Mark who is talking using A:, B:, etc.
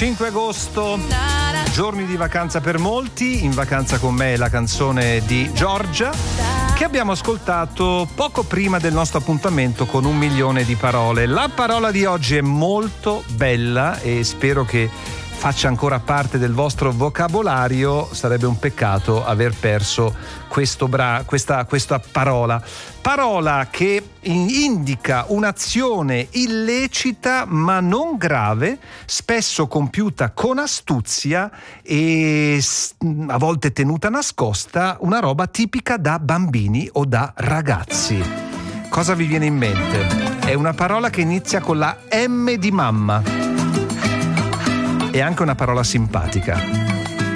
A: 5 agosto, giorni di vacanza per molti. In vacanza con me la canzone di Giorgia, che abbiamo ascoltato poco prima del nostro appuntamento con 1 milione di parole. La parola di oggi è molto bella e spero che faccia ancora parte del vostro vocabolario. Sarebbe un peccato aver perso questa parola che indica un'azione illecita ma non grave, spesso compiuta con astuzia e a volte tenuta nascosta, una roba tipica da bambini o da ragazzi. Cosa vi viene in mente? È una parola che inizia con la M di mamma. È anche una parola simpatica.